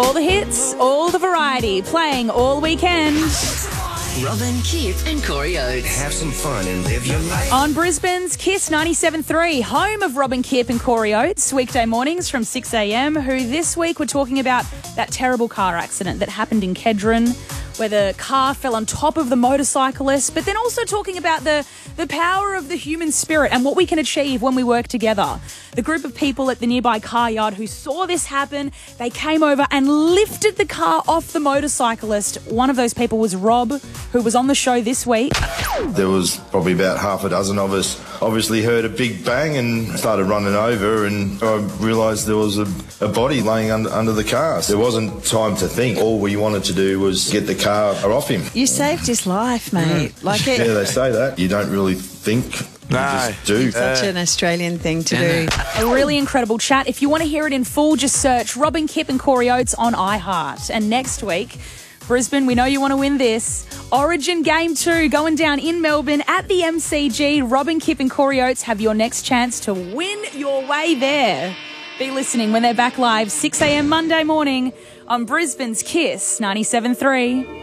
All the hits, all the variety, playing all weekend. Robin, Kip and Corey Oates. Have some fun and live your life. On Brisbane's Kiss 97.3, home of Robin, Kip and Corey Oates, weekday mornings from 6 a.m, who this week we're talking about that terrible car accident that happened in Kedron, where the car fell on top of the motorcyclist, but then also talking about the power of the human spirit and what we can achieve when we work together. The group of people at the nearby car yard who saw this happen, they came over and lifted the car off the motorcyclist. One of those people was Rob, who was on the show this week. There was probably about half a dozen of us. Obviously heard a big bang and started running over, and I realised there was a body laying under the car. There wasn't time to think. All we wanted to do was get the car off him. You saved his life, mate. Yeah, they say that. You don't really think. You just do. Such an Australian thing to do. A really incredible chat. If you want to hear it in full, just search Robin, Kip and Corey Oates on iHeart. And next week, Brisbane, we know you want to win this. Origin Game 2 going down in Melbourne at the MCG. Robin, Kip and Corey Oates have your next chance to win your way there. Be listening when they're back live 6 a.m. Monday morning on Brisbane's Kiss 97.3.